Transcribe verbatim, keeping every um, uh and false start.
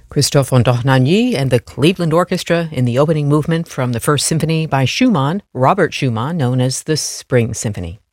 Christophe Ondohnanyi and the Cleveland Orchestra in the opening movement from the First Symphony by Schumann, Robert Schumann, known as the Spring Symphony.